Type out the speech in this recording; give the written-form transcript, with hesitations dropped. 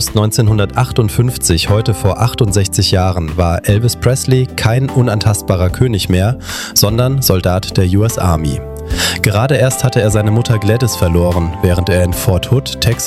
1958, heute vor 68 Jahren, war Elvis Presley kein unantastbarer König mehr, sondern Soldat der US Army. Gerade erst hatte er seine Mutter Gladys verloren, während er in Fort Hood, Texas,